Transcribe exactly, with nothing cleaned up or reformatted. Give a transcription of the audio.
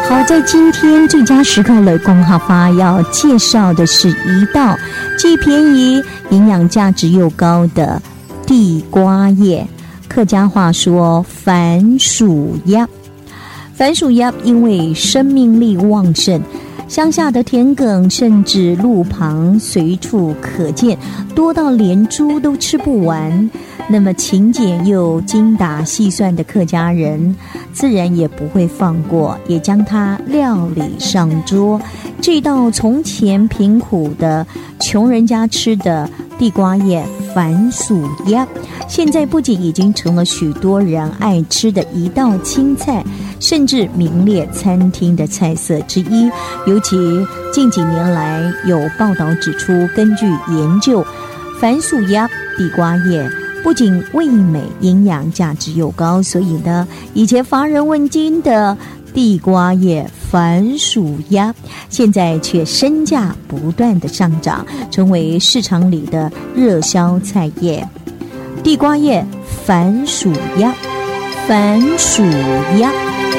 好，在今天最佳时刻雷公哈发要介绍的是一道既便宜营养价值又高的地瓜叶。客家话说番薯叶，番薯叶因为生命力旺盛，乡下的田埂甚至路旁随处可见，多到连猪都吃不完。那么勤俭又精打细算的客家人，自然也不会放过，也将它料理上桌。这道从前贫苦的穷人家吃的地瓜叶番薯叶，现在不仅已经成了许多人爱吃的一道青菜，甚至名列餐厅的菜色之一。尤其近几年来有报道指出，根据研究，番薯叶、地瓜叶不仅味美，营养价值又高，所以呢，以前乏人问津的地瓜叶、番薯叶，现在却身价不断的上涨，成为市场里的热销菜叶。地瓜叶、番薯叶、番薯叶。